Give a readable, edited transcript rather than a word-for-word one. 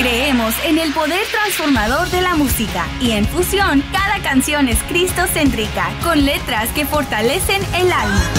Creemos en el poder transformador de la música y en Fusión cada canción es cristocéntrica, con letras que fortalecen el alma.